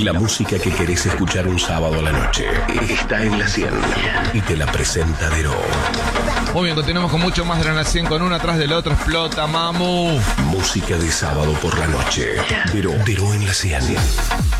La música que querés escuchar un sábado a la noche está en La 100 y te la presenta Deró. Muy bien, continuamos con mucho más de la 100 con uno atrás del otro. Explota, mamu. Música de sábado por la noche. Deró en La 100.